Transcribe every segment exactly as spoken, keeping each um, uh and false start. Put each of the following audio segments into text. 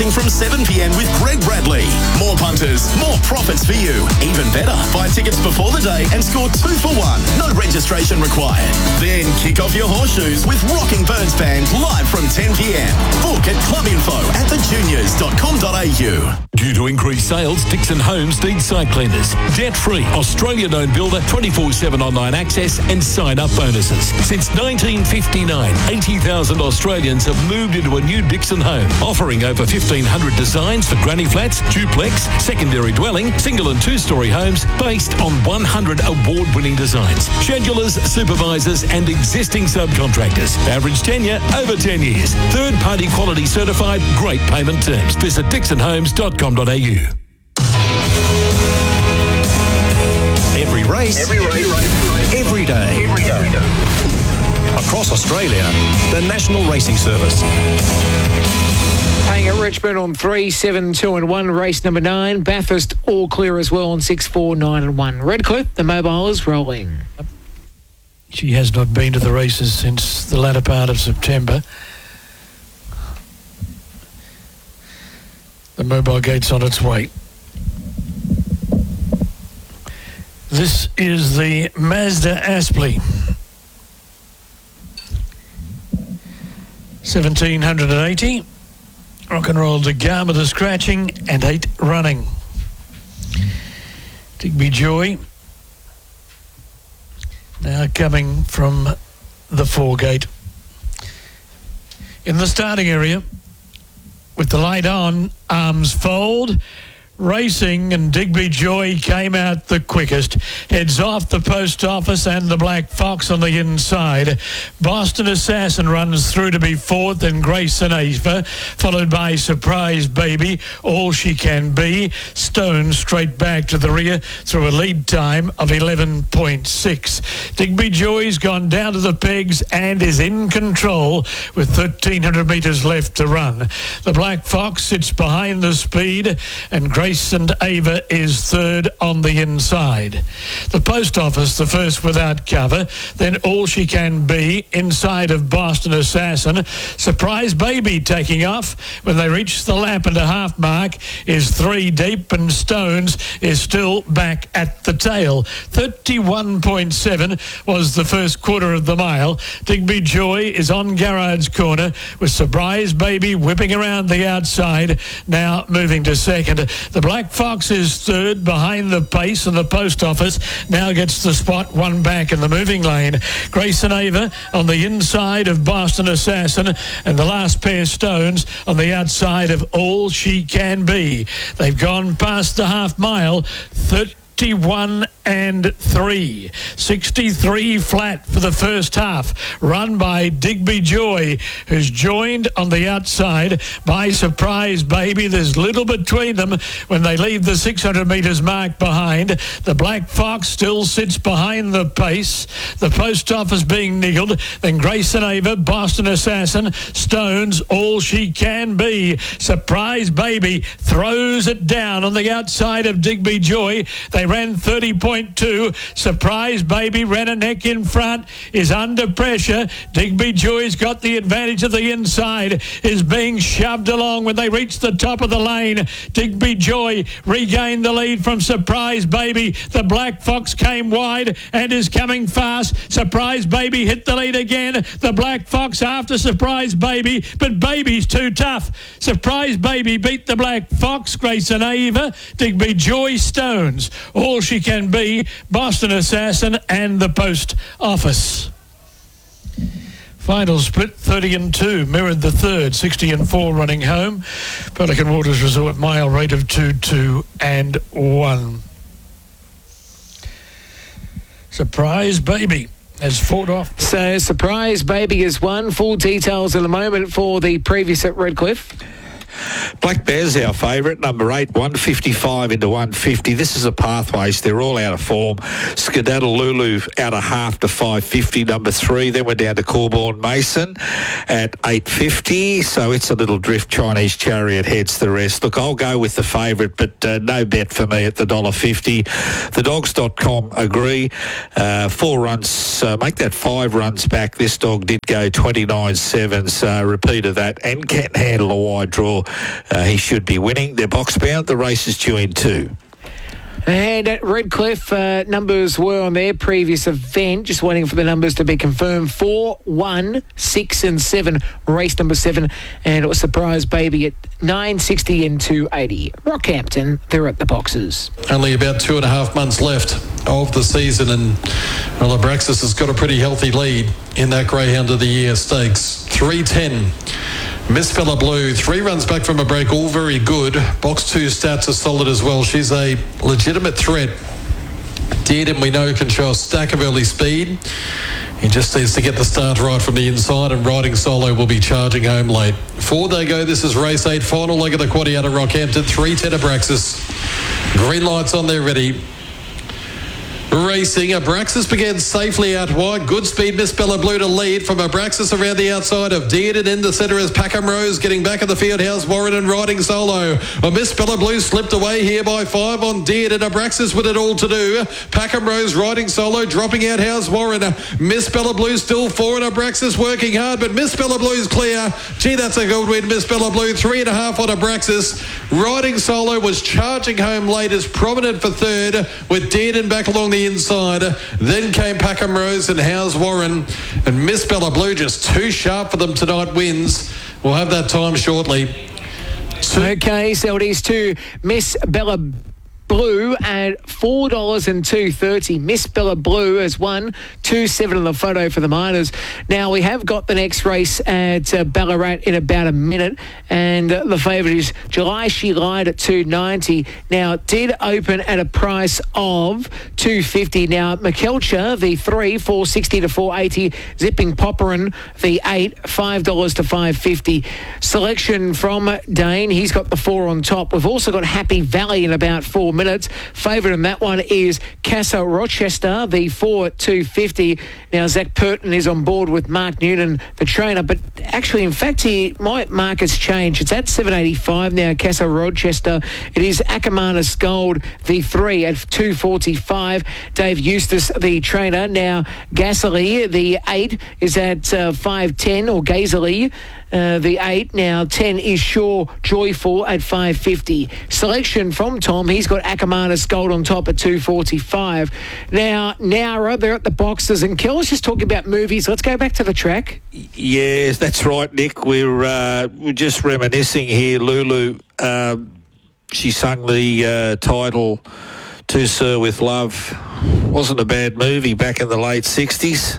from seven p.m. with Greg Bradley. More punters, more profits for you. Even better, buy tickets before the day and score two for one. No registration required. Then kick off your horseshoes with Rocking Burns Band live from ten p.m. Book at clubinfo at the juniors dot com dot a u. Due to increased sales, Dixon Homes needs site cleaners. Debt-free, Australian-owned builder, twenty-four seven online access and sign-up bonuses. Since nineteen fifty-nine, eighty thousand Australians have moved into a new Dixon home, offering over fifteen hundred designs for granny flats, duplex, secondary dwelling, single and two-storey homes based on one hundred award-winning designs. Schedulers, supervisors and existing subcontractors. Average tenure, over ten years. Third-party quality certified, great payment terms. Visit dixon homes dot com dot a u. Every race, every race, every day. Every day. Across Australia, the National Racing Service. Paying at Richmond on three, seven, two and one. Race number nine. Bathurst all clear as well on six, four, nine and one. Redcliffe, the mobile is rolling. She has not been to the races since the latter part of September. The mobile gate's on its way. This is the Mazda Aspley. seventeen eighty. Rock and roll to Garma, the scratching, and eight running. Digby Joy now coming from the four gate. In the starting area, with the light on, arms fold, racing, and Digby Joy came out the quickest. Heads off the Post Office and the Black Fox on the inside. Boston Assassin runs through to be fourth, and Grace and Ava, followed by Surprise Baby, All She Can Be. Stone straight back to the rear through a lead time of eleven point six. Digby Joy's gone down to the pegs and is in control with thirteen hundred metres left to run. The Black Fox sits behind the speed, and Grace and Ava is third on the inside. The Post Office, the first without cover. Then All She Can Be inside of Boston Assassin. Surprise Baby taking off when they reach the lap and a half mark is three deep, and Stones is still back at the tail. thirty-one point seven was the first quarter of the mile. Digby Joy is on Garrard's corner with Surprise Baby whipping around the outside, now moving to second. The Black Fox is third behind the pace, and the Post Office now gets the spot, one back in the moving lane. Grace and Ava on the inside of Boston Assassin, and the last pair Stones on the outside of All She Can Be. They've gone past the half mile. thirty-one and three. sixty-three flat for the first half, run by Digby Joy, who's joined on the outside by Surprise Baby. There's little between them when they leave the six hundred metres mark behind. The Black Fox still sits behind the pace. The Post Office being niggled. Then Grace and Ava, Boston Assassin, Stones, All She Can Be. Surprise Baby throws it down on the outside of Digby Joy. They ran thirty point two. Surprise Baby ran a neck in front, is under pressure. Digby Joy's got the advantage of the inside, is being shoved along when they reach the top of the lane. Digby Joy regained the lead from Surprise Baby. The Black Fox came wide and is coming fast. Surprise Baby hit the lead again. The Black Fox after Surprise Baby, but Baby's too tough. Surprise Baby beat the Black Fox. Grace and Ava, Digby Joy, Stones, All She Can Be, Boston Assassin and the Post Office. Final split, thirty and two, mirrored the third, sixty and four running home. Pelican Waters Resort mile rate of two, two and one. Surprise Baby has fought off. So Surprise Baby is one. Full details in a moment for the previous at Redcliffe. Black Bear's our favourite, number eight, one fifty-five into one fifty. This is a pathways. They're all out of form. Skedaddle Lulu out of half to five fifty, number three. Then we're down to Corborn Mason at eight fifty. So it's a little drift. Chinese Chariot heads the rest. Look, I'll go with the favourite, but uh, no bet for me at the one dollar fifty. The dogs dot com agree. Uh, four runs, uh, make that five runs back. This dog did go twenty-nine seven, so repeat of that, and can handle a wide draw. uh, he should be winning. They're box bound. The race is due in two. And at Redcliffe, uh, numbers were on their previous event, just waiting for the numbers to be confirmed. Four, one, six and seven, race number seven. And it was Surprise Baby at nine sixty and two eighty. Rockhampton, they're at the boxes. Only about two and a half months left of the season, and well, Abraxas has got a pretty healthy lead in that Greyhound of the Year Stakes. three ten. Miss Bella Blue, three runs back from a break, all very good. Box two stats are solid as well. She's a legitimate threat. Dearden, we know, can show a stack of early speed. He just needs to get the start right from the inside, and Riding Solo will be charging home late. Forward they go. This is race eight, final leg of the quaddy out of Rockhampton. three ten Abraxas. Green lights on there, ready. Racing, Abraxas began safely out wide. Good speed, Miss Bella Blue to lead from Abraxas around the outside of Dearden. In the centre is Packham Rose getting back in the field. How's Warren and Riding Solo. Well, Miss Bella Blue slipped away here by five on Dearden. Abraxas with it all to do. Packham Rose Riding Solo dropping out. How's Warren. Miss Bella Blue still forward. Abraxas working hard, but Miss Bella Blue's clear. Gee, that's a good win. Miss Bella Blue three and a half on Abraxas. Riding Solo was charging home late as prominent for third, with Dearden back along the inside. Then came Packham Rose and Howes Warren, and Miss Bella Blue just too sharp for them tonight. Wins. We'll have that time shortly. Okay, so it is to Miss Bella Blue at four dollars and two thirty. Miss Bella Blue has won two seven in the photo for the Miners. Now, we have got the next race at uh, Ballarat in about a minute, and uh, the favourite is July She Lied at two ninety. Now, it did open at a price of two fifty. Now, McKelcher, the three, four sixty to four eighty. Zipping Popperin, the eight, five dollars to five fifty. Selection from Dane, he's got the four on top. We've also got Happy Valley in about four minutes. Favourite in that one is Casa Rochester, the four at two fifty. Now, Zach Purton is on board with Mark Noonan, the trainer, but actually, in fact, he might mark has changed. It's at seven eighty-five now, Casa Rochester. It is Ackermanis Gold, the three at two forty-five. Dave Eustace, the trainer. Now, Gasly, the eight, is at uh, five ten, or Gazely. Uh, the eight. Now, ten is Shaw Joyful at five fifty. Selection from Tom. He's got Ackermanis Gold on top at two forty-five. Now, Nowra, they're at the boxes. And Kel's just talking about movies. Let's go back to the track. Yes, that's right, Nick. We're, uh, we're just reminiscing here. Lulu, um, she sung the uh, title To Sir With Love. Wasn't a bad movie back in the late sixties.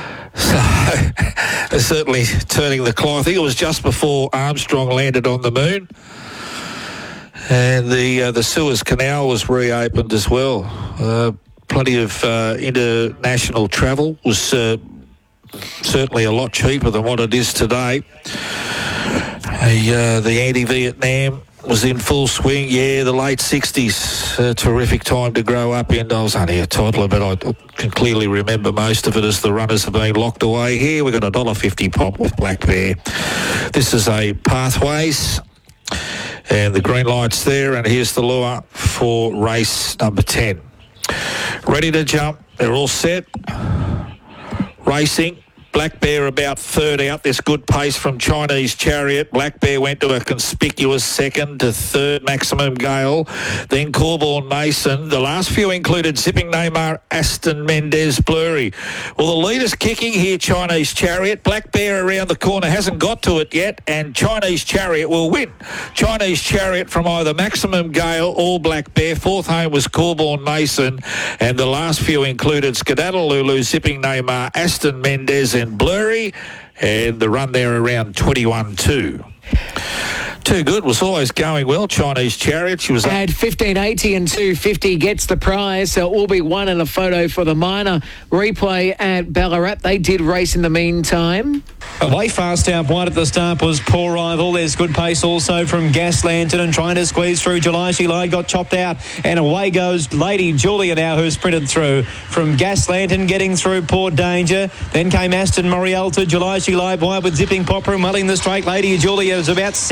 So, certainly turning the clock. I think it was just before Armstrong landed on the moon, and the uh, the Suez Canal was reopened as well. Uh, plenty of uh, international travel. Was uh, certainly a lot cheaper than what it is today. A, uh, the anti-Vietnam was in full swing. Yeah, the late sixties, a terrific time to grow up in. I was only a toddler, but I can clearly remember most of it as the runners are being locked away. Here we've got a one dollar fifty pop with Black Bear. This is a Pathways, and the green light's there, and here's the lure for race number ten. Ready to jump. They're all set. Racing. Black Bear about third out. There's good pace from Chinese Chariot. Black Bear went to a conspicuous second to third, Maximum Gale. Then Corborn Mason. The last few included Zipping Neymar, Aston Mendez, Blurry. Well, the leader's kicking here, Chinese Chariot. Black Bear around the corner hasn't got to it yet, and Chinese Chariot will win. Chinese Chariot from either Maximum Gale or Black Bear. Fourth home was Corborn Mason, and the last few included Skedaddle Lulu, Zipping Neymar, Aston Mendez, and Blurry, and the run there around twenty-one two. Too good, was always going well. Chinese Chariot, she was at fifteen eighty and two fifty gets the prize, so it will be one in a photo for the minor. Replay at Ballarat. They did race in the meantime. Away fast out wide at the start was Poor Rival. There's good pace also from Gas Lantern, and trying to squeeze through. July She Lied got chopped out, and away goes Lady Julia now, who's sprinted through from Gas Lantern, getting through Port Danger. Then came Aston Morialta. July She Lied wide with Zipping Popper and mulling the straight. Lady Julia is about six in front.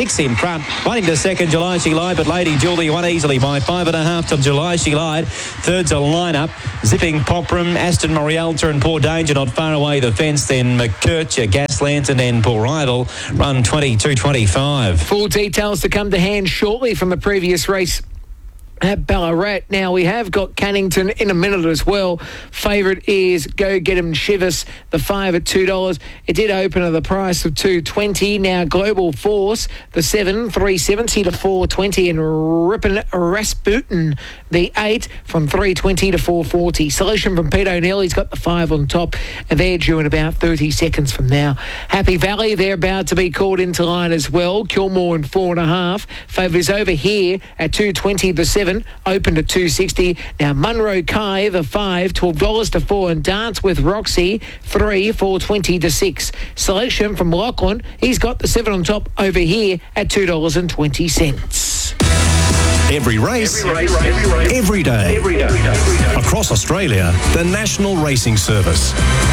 front. Running to second, July She Lied, but Lady Julie won easily by five and a half to July She Lied. Third's a lineup. Zipping Popram, Aston Morialta and Poor Danger not far away the fence. Then McKercher, Gas Lantern and Poor Idol run twenty-two twenty-five. Full details to come to hand shortly from the previous race at Ballarat. Now, we have got Cannington in a minute as well. Favourite is Go Get 'Em Shivers, the five at two dollars. It did open at the price of two twenty. Now, Global Force, the seven, three seventy to four twenty. And Rippin' Rasputin, the eight, from three twenty to four forty. Solution from Pete O'Neill, he's got the five on top. And they're due in about thirty seconds from now. Happy Valley, they're about to be called into line as well. Kilmore and four and a half. Favours over here at two twenty, the seven. Open to two sixty. Now Munro Kai, the five, twelve dollars to four, and Dance with Roxy, three, four twenty to six. Selection from Lachlan, he's got the seven on top over here at two dollars and twenty cents. Every race, every, race, every, race every, day. every day. Across Australia, the National Racing Service.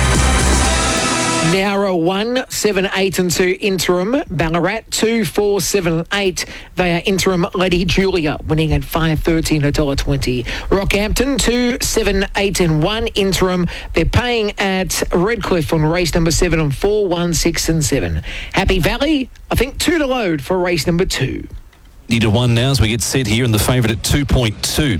Nowra one, seven, eight and two interim. Ballarat two, four, seven and eight. They are interim. Lady Julia winning at five thirteen, one dollar twenty. Rockhampton two, seven, eight and one interim. They're paying at Redcliffe on race number seven and four, one, six and seven. Happy Valley, I think two to load for race number two. Need a one now as we get set here, and the favourite at two point two.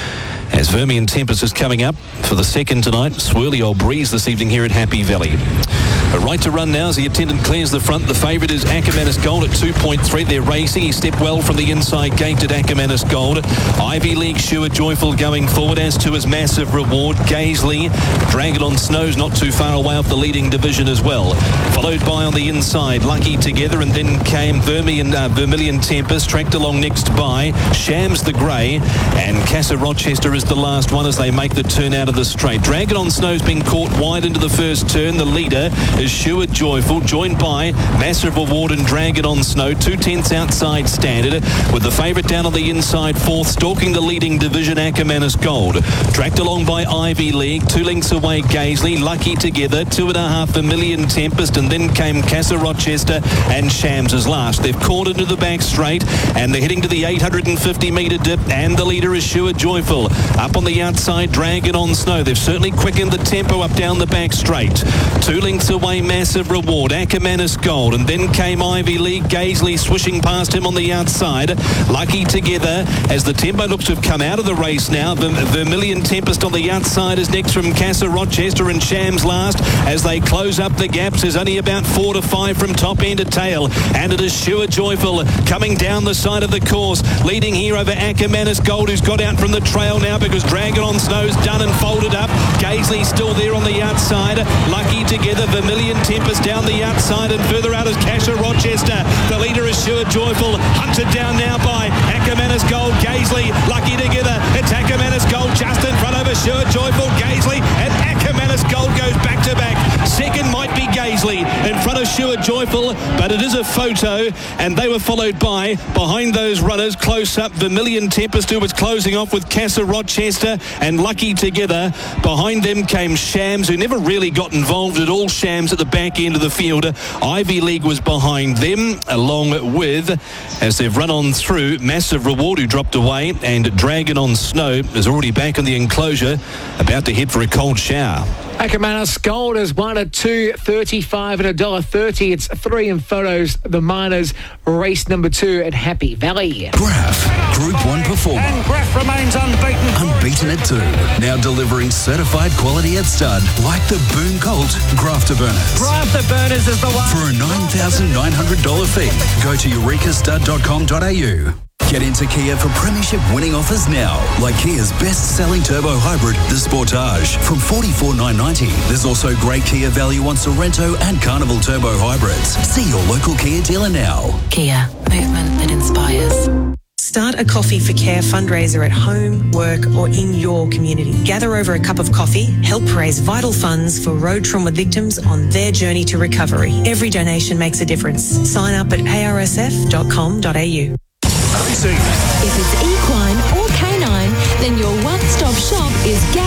As Vermilion Tempest is coming up for the second tonight. Swirly old breeze this evening here at Happy Valley. A right to run now as the attendant clears the front. The favourite is Ackermanis Gold at two point three. They're racing. He stepped well from the inside gate at Ackermanis Gold. Ivy League, Sure Joyful going forward, as to his Massive Reward. Gaisley, Dragon on Snow's not too far away off the leading division as well. Followed by on the inside, Lucky Together, and then came Vermilion, uh, Vermilion Tempest, tracked along next by Shams the Grey, and Casa Rochester is the last one as they make the turn out of the straight. Dragon on Snow's been caught wide into the first turn. The leader is Sure Joyful, joined by Massive Reward and Dragon on Snow. Two tenths outside Standard, with the favourite down on the inside fourth, stalking the leading division, Ackermanis Gold. Tracked along by Ivy League, two lengths away Gaisley, Lucky Together, two and a half Vermilion Tempest, and then came Casa Rochester and Shams as last. They've caught into the back straight, and they're heading to the eight hundred fifty metre dip, and the leader is Sure Joyful. Up on the outside, Dragon on Snow. They've certainly quickened the tempo up down the back straight. Two lengths away, Massive Reward, Ackermanis Gold, and then came Ivy League, Gaisley swishing past him on the outside. Lucky Together, as the tempo looks to have come out of the race now. Verm- Vermilion Tempest on the outside is next from Casa Rochester, and Shams last as they close up the gaps. There's only about four to five from top end to tail, and it is Sure Joyful coming down the side of the course, leading here over Ackermanis Gold, who's got out from the trail now because Dragon on Snow's done and folded up. Gaisley still there on the outside. Lucky Together, Vermilion Tempest down the outside, and further out is Casa Rochester. The leader is Sure Joyful, hunted down now by Ackermanis Gold. Gaisley, Lucky Together. It's Ackermanis Gold just in front of a Sure Joyful, Gaisley, and Ackermanis Gold goes back to back. Second might be Gaisley in front of Sure Joyful, but it is a photo, and they were followed by, behind those runners, close up, Vermilion Tempest, who was closing off with Casa Rochester and Lucky Together. Behind them came Shams, who never really got involved at all. Shams at the back end of the field. Ivy League was behind them, along with, as they've run on through, Massive Reward, who dropped away, and Dragon on Snow is already back in the enclosure, about to head for a cold shower. Ackermanis Gold is one at two thirty-five and a dollar thirty. It's three in photos. The Miners race number two at Happy Valley. Graf, Group One performer. And Graf remains unbeaten. Unbeaten at two. Now delivering certified quality at stud, like the Boom Colt Grafter Burners. Grafter Burners is the one. For a nine thousand nine hundred dollars fee, go to eureka stud dot com dot a u. Get into Kia for premiership winning offers now, like Kia's best-selling turbo hybrid, the Sportage, from forty-four thousand nine hundred ninety dollars. There's also great Kia value on Sorrento and Carnival turbo hybrids. See your local Kia dealer now. Kia, movement that inspires. Start a Coffee for Care fundraiser at home, work or in your community. Gather over a cup of coffee, help raise vital funds for road trauma victims on their journey to recovery. Every donation makes a difference. Sign up at a r s f dot com dot a u. If it's equine or canine, then your one-stop shop is Garrard's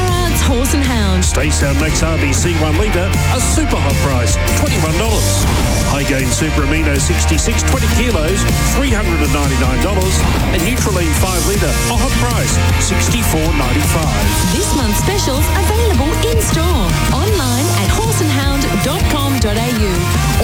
Horse and Hound. Stay Sound Max R B C one litre, a super hot price, twenty-one dollars. High Gain Super Amino sixty-six, twenty kilos, three hundred ninety-nine dollars. And Neutraline five litre, a hot price, sixty-four ninety-five. This month's specials available in store, online at horse and hound dot com dot a u.